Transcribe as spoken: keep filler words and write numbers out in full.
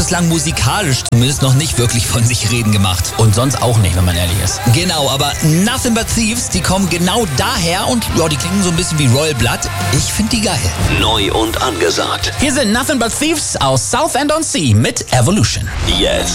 bislang musikalisch zumindest noch nicht wirklich von sich reden gemacht. Und sonst auch nicht, wenn man ehrlich ist. Genau, aber Nothing But Thieves, die kommen genau daher und ja, die klingen so ein bisschen wie Royal Blood. Ich finde die geil. Neu und angesagt. Hier sind Nothing But Thieves aus Southend-on-Sea mit Evolution. Jetzt